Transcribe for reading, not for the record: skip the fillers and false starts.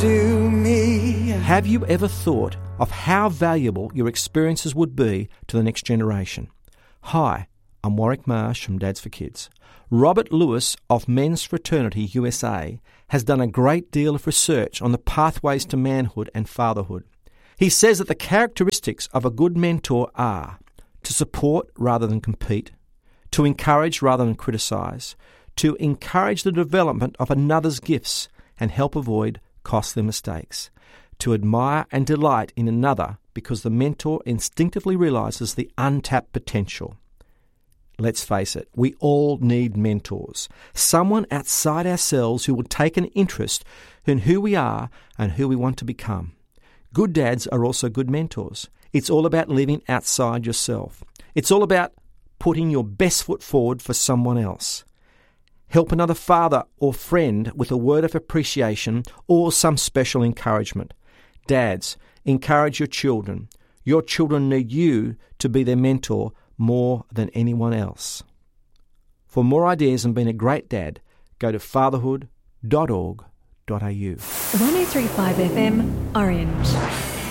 to me. Have you ever thought of how valuable your experiences would be to the next generation? Hi, I'm Warwick Marsh from Dads for Kids. Robert Lewis of Men's Fraternity USA has done a great deal of research on the pathways to manhood and fatherhood. He says that the characteristics of a good mentor are to support rather than compete, to encourage rather than criticise, to encourage the development of another's gifts and help avoid costly mistakes, to admire and delight in another because the mentor instinctively realises the untapped potential. Let's face it, we all need mentors, someone outside ourselves who will take an interest in who we are and who we want to become. Good dads are also good mentors. It's all about living outside yourself. It's all about putting your best foot forward for someone else. Help another father or friend with a word of appreciation or some special encouragement. Dads, encourage your children. Your children need you to be their mentor more than anyone else. For more ideas on being a great dad, go to fatherhood.org.au. 103.5 FM, Orange.